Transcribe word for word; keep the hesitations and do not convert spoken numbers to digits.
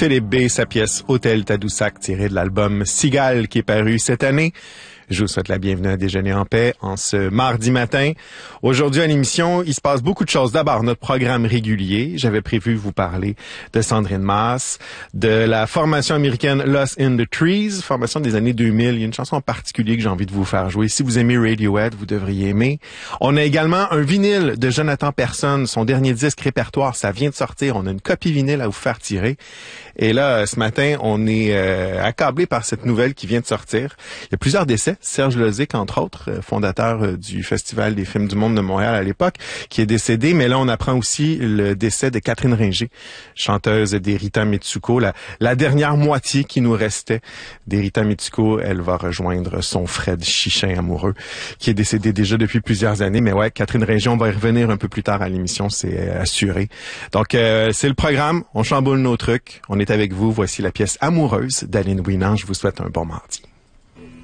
Philippe B, sa pièce Hôtel Tadoussac, tirée de l'album Cigale qui est paru cette année. Je vous souhaite la bienvenue à Déjeuner en paix en ce mardi matin. Aujourd'hui à l'émission, il se passe beaucoup de choses. D'abord, notre programme régulier. J'avais prévu vous parler de Sandrine Masse, de la formation américaine Lost in the Trees, formation des années deux mille. Il y a une chanson en particulier que j'ai envie de vous faire jouer. Si vous aimez Radiohead, vous devriez aimer. On a également un vinyle de Jonathan Persson, son dernier disque répertoire. Ça vient de sortir. On a une copie vinyle à vous faire tirer. Et là, ce matin, on est euh, accablé par cette nouvelle qui vient de sortir. Il y a plusieurs décès. Serge Lozic, entre autres, fondateur du Festival des films du monde de Montréal à l'époque, qui est décédé. Mais là, on apprend aussi le décès de Catherine Ringer, chanteuse d'Erita Mitsuko. La, la dernière moitié qui nous restait d'Erita Mitsuko, elle va rejoindre son Fred Chichin amoureux, qui est décédé déjà depuis plusieurs années. Mais ouais, Catherine Ringer, on va y revenir un peu plus tard à l'émission, c'est assuré. Donc, euh, c'est le programme. On chamboule nos trucs. On est avec vous. Voici la pièce Amoureuse d'Aline Winant. Je vous souhaite un bon mardi.